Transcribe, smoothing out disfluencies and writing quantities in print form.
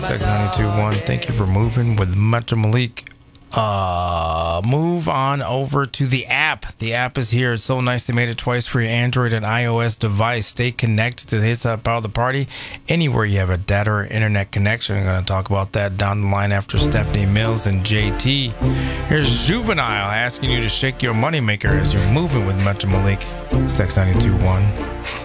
Text 921. Thank you for moving with Metro Malik. Move on over to the app. The app is here. It's so nice they made it twice for your Android and iOS device. Stay connected to the Hits Up Power of the Party anywhere you have a data or internet connection. I'm going to talk about that down the line after Stephanie Mills and JT. Here's Juvenile asking you to shake your moneymaker as you're moving with Metro Malik. Text 921.